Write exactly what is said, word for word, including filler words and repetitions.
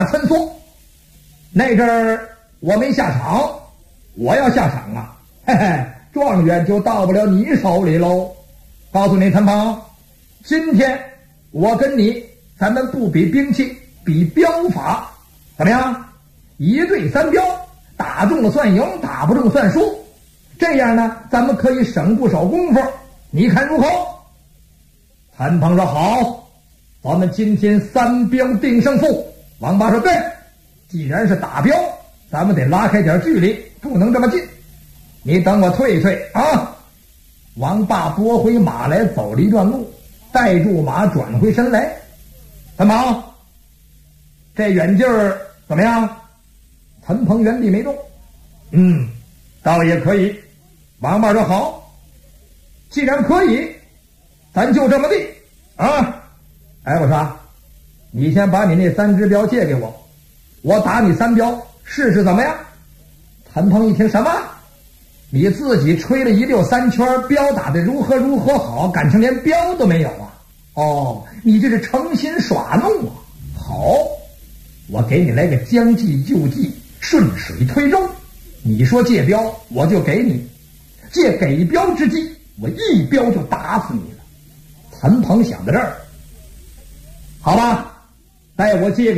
参错。那阵儿我没下场，我要下场啊，嘿嘿，状元就到不了你手里喽。告诉你陈鹏，今天我跟你咱们不比兵器，比镖法，怎么样？一对三镖，打中了算赢，打不中算输。这样呢，咱们可以省不少功夫，你看如何？陈鹏说好，咱们今天三镖定胜负。王八说对，既然是打镖，咱们得拉开点距离，不能这么近。你等我退一退啊！王八拨回马来，走了一段路，带住马转回身来。陈鹏，这远近儿怎么样？陈鹏原地没动。嗯，倒也可以。王八说好，既然可以，咱就这么地啊！哎，我说，你先把你那三只镖借给我，我打你三镖试试怎么样？陈鹏一听什么？你自己吹了一溜三圈，镖打得如何如何好，感情连镖都没有啊？哦，你这是诚心耍弄啊！好，我给你来个将计就计，顺水推舟。你说借镖，我就给你；借给镖之计，我一镖就打死你了。陈鹏想到这儿，好吧，待我借给